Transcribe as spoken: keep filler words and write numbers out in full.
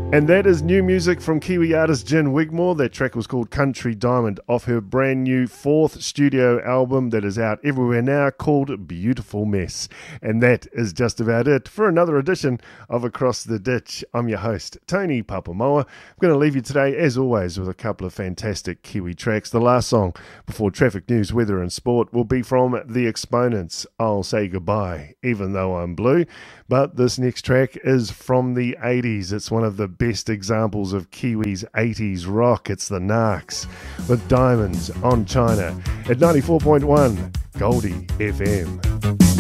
And that is new music from Kiwi artist Jen Wigmore. That track was called Country Diamond off her brand new fourth studio album that is out everywhere now called Beautiful Mess. And that is just about it for another edition of Across the Ditch. I'm your host, Tony Papamoa. I'm going to leave you today, as always, with a couple of fantastic Kiwi tracks. The last song before traffic news, weather and sport will be from The Exponents, I'll Say Goodbye, Even Though I'm Blue. But this next track is from the eighties. It's one of the best examples of Kiwi's eighties rock. It's the Narcs with Diamonds on China at ninety-four point one Goldie F M.